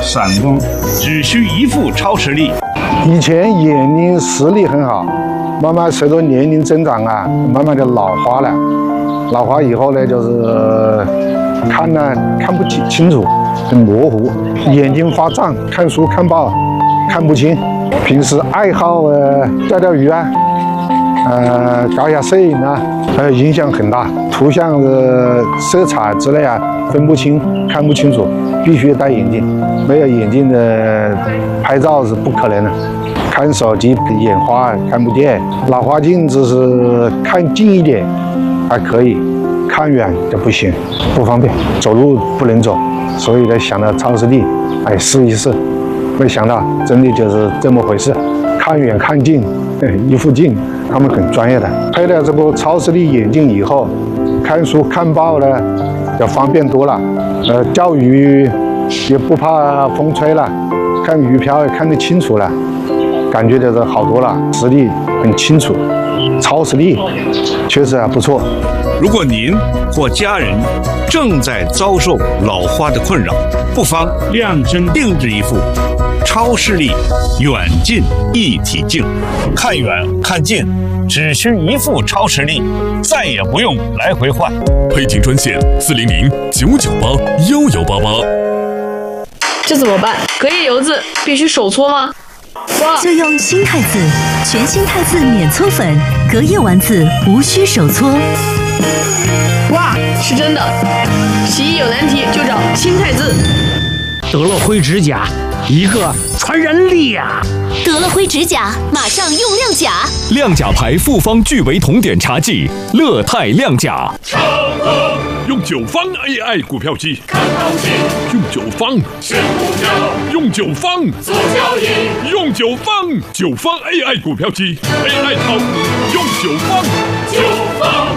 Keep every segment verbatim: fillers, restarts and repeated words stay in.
闪光，只需一副超视力。 以前眼睛视力很好，慢慢随着年龄增长啊，慢慢的老花了。老花以后呢，就是看呢看不清清楚，很模糊，眼睛发胀，看书看报看不清。平时爱好呃钓钓鱼啊，呃搞一下摄影啊，呃影响很大。图像的色彩之类啊分不清，看不清楚，必须戴眼镜。没有眼镜的拍照是不可能的。看手机眼花看不见，老花镜只是看近一点还可以，看远就不行，不方便，走路不能走。所以呢，想到超视力，哎，试一试。没想到真的就是这么回事，看远看近，一副镜，他们很专业的。配了这部超视力眼镜以后，看书看报呢要方便多了，呃，钓鱼也不怕风吹了，看鱼漂也看得清楚了，感觉就是好多了，视力很清楚，超视力确实还不错。 如果您或家人正在遭受老花的困扰，不妨量身定制一副超视力远近一体镜，看远看近只需一副超视力，再也不用来回换。 配镜专线四零零九九八幺幺八八。 这怎么办？隔夜油渍必须手搓吗？ 就用新汰渍，全新汰渍免搓粉，隔夜丸子无需手搓。 哇，是真的！洗衣有难题就找新汰渍。 得了灰指甲，一个传染力呀！ 得了灰指甲，马上用亮甲。 亮甲牌复方聚维酮碘茶剂，乐泰亮甲。 用九方 A I 股票机看行情， 用九方选股票， 用九方做交易， 用九方九方 A I 股票机 A I 炒股，用九方九方。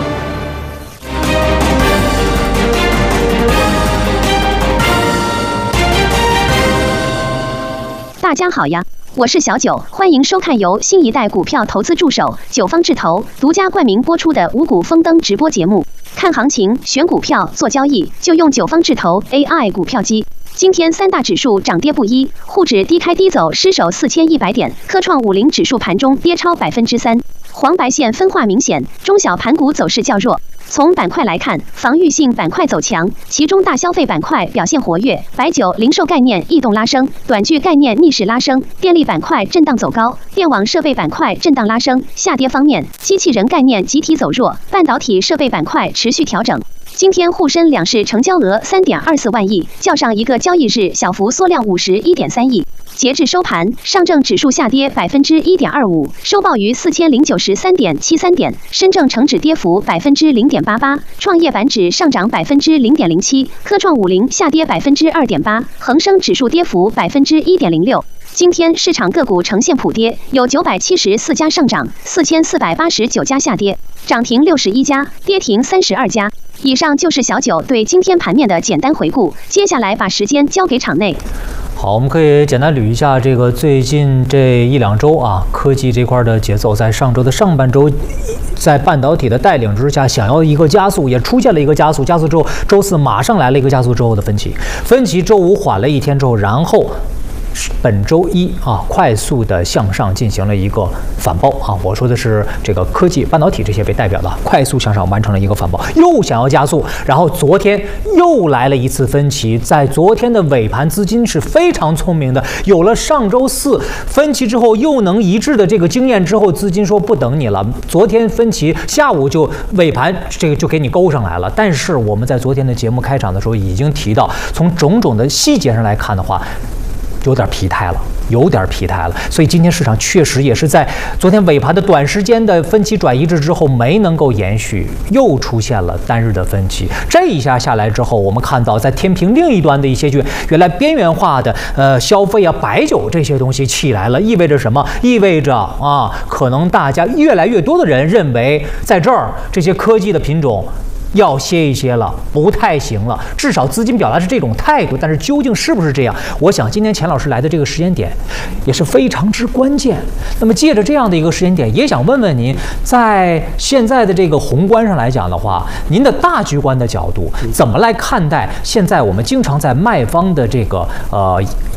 大家好呀，我是小九，欢迎收看由新一代股票投资助手九方智投独家冠名播出的五股丰登直播节目。看行情、选股票、做交易，就用九方智投 A I 股票机。今天三大指数涨跌不一，沪指低开低走，失守四千一百点，科创五零指数盘中跌超百分之三，黄白线分化明显，中小盘股走势较弱。从板块来看，防御性板块走强，其中大消费板块表现活跃，白酒、零售概念异动拉升，短剧概念逆势拉升，电力板块震荡走高，电网设备板块震荡拉升。下跌方面，机器人概念集体走弱，半导体设备板块持续调整。今天沪深两市成交额 三点二四万亿，较上一个交易日小幅缩量 五十一点三亿。截至收盘，上证指数下跌 百分之一点二五， 收报于 四千零九十三点七三点，深证成指跌幅 百分之零点八八， 创业板指上涨 百分之零点零七， 科创五零下跌 百分之二点八， 恒生指数跌幅 百分之一点零六。今天市场个股呈现普跌，有九百七十四家上涨，四千四百八十九家下跌，涨停六十一家，跌停三十二家。以上就是小九对今天盘面的简单回顾，接下来把时间交给场内。 好，我们可以简单捋一下这个最近这一两周啊，科技这块的节奏，在上周的上半周，在半导体的带领之下，想要一个加速，也出现了一个加速，加速之后，周四马上来了一个加速之后的分歧，分歧周五缓了一天之后，然后本周一啊，快速的向上进行了一个反包啊，我说的是这个科技、半导体这些为代表的，快速向上完成了一个反包，又想要加速，然后昨天又来了一次分歧，在昨天的尾盘，资金是非常聪明的，有了上周四分歧之后又能一致的这个经验之后，资金说不等你了，昨天分歧下午就尾盘这个就给你勾上来了，但是我们在昨天的节目开场的时候已经提到，从种种的细节上来看的话，有点疲态了，有点疲态了，所以今天市场确实也是在昨天尾盘的短时间的分歧转移制之后没能够延续，又出现了单日的分歧。这一下下来之后，我们看到在天平另一端的一些原原来边缘化的呃消费啊、白酒这些东西起来了，意味着什么？意味着啊，可能大家越来越多的人认为在这儿这些科技的品种要歇一歇了，不太行了，至少资金表达是这种态度，但是究竟是不是这样？我想今天钱老师来的这个时间点也是非常之关键。那么借着这样的一个时间点，也想问问您，在现在的这个宏观上来讲的话，您的大局观的角度怎么来看待现在我们经常在卖方的这个呃